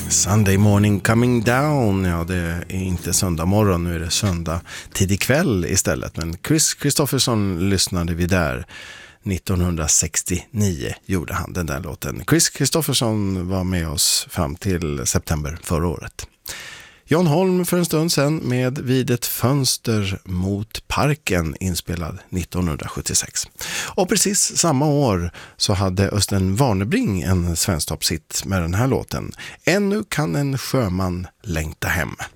Sunday morning coming down. Ja, det är inte söndag morgon, nu är det söndag tidig kväll istället. Men Chris Kristofferson lyssnade vi där. 1969 gjorde han den där låten. Chris Kristofferson var med oss fram till september förra året. Jan Holm för en stund sedan med Vid ett fönster mot parken, inspelad 1976. Och precis samma år så hade Östen Warnerbring en svensktoppshit med den här låten. Ännu kan en sjöman längta hem.